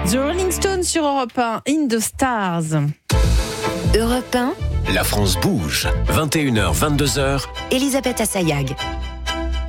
The Rolling Stones sur Europe 1, In the Stars. Europe 1, La France bouge. 21h, 22h. Elisabeth Assayag.